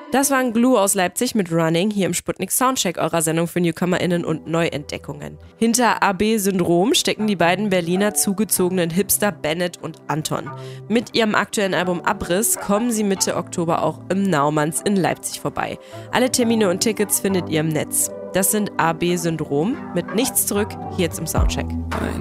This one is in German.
Das waren Glue aus Leipzig mit Running hier im Sputnik Soundcheck, eurer Sendung für NewcomerInnen und Neuentdeckungen. Hinter AB Syndrom stecken die beiden Berliner zugezogenen Hipster Bennett und Anton. Mit ihrem aktuellen Album Abriss kommen sie Mitte Oktober auch im Naumanns in Leipzig vorbei. Alle Termine und Tickets findet ihr im Netz. Das sind AB Syndrom mit Nichts zurück, hier jetzt im Soundcheck.